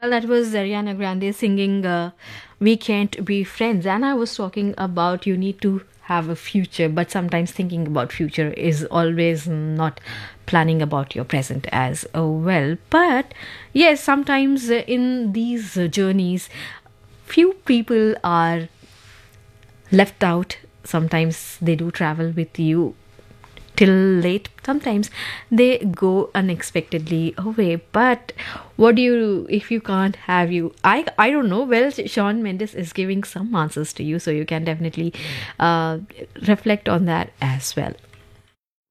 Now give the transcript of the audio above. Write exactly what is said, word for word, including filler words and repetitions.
Well, that was Ariana Grande singing uh, We Can't Be Friends. And I was talking about you need to have a future, but sometimes thinking about future is always not planning about your present as uh, well. But yes, sometimes uh, in these uh, journeys, few people are left out. Sometimes they do travel with you till late. Sometimes they go unexpectedly away. But what do you do if you can't have you? I I don't know. Well, Sean Mendes is giving some answers to you, so you can definitely uh, reflect on that as well.